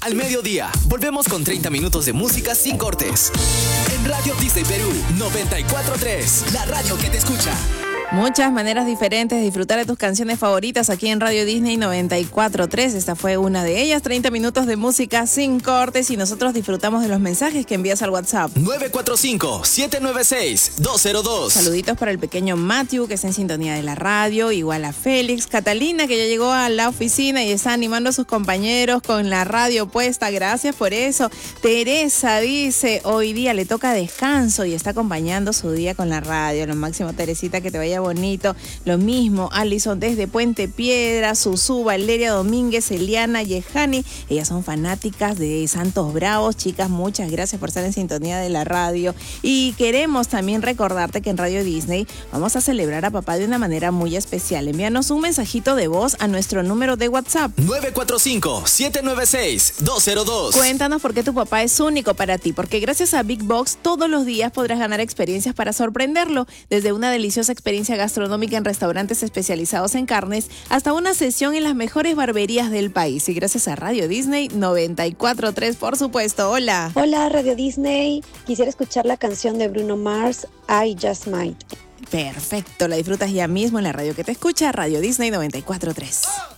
al mediodía. Volvemos con 30 minutos de música sin cortes. En Radio Disney Perú 94.3, la radio que te escucha. Muchas maneras diferentes de disfrutar de tus canciones favoritas aquí en Radio Disney 94.3. Esta fue una de ellas, 30 minutos de música sin cortes, y nosotros disfrutamos de los mensajes que envías al WhatsApp. 945-796-202. Saluditos para el pequeño Matthew, que está en sintonía de la radio, igual a Félix, Catalina, que ya llegó a la oficina y está animando a sus compañeros con la radio puesta. Gracias por eso. Teresa dice, hoy día le toca descanso y está acompañando su día con la radio. Lo máximo, Teresita, que te vaya bonito. Lo mismo, Alison desde Puente Piedra, Susú, Valeria Domínguez, Eliana, Yehani. Ellas son fanáticas de Santos Bravos. Chicas, muchas gracias por estar en sintonía de la radio. Y queremos también recordarte que en Radio Disney vamos a celebrar a papá de una manera muy especial. Envíanos un mensajito de voz a nuestro número de WhatsApp. 945-796-202. Cuéntanos por qué tu papá es único para ti. Porque gracias a Big Box todos los días podrás ganar experiencias para sorprenderlo. Desde una deliciosa experiencia gastronómica en restaurantes especializados en carnes hasta una sesión en las mejores barberías del país. Y gracias a Radio Disney 94.3, por supuesto. Hola. Hola, Radio Disney. Quisiera escuchar la canción de Bruno Mars, I Just Might. Perfecto, la disfrutas ya mismo en la radio que te escucha, Radio Disney 94.3.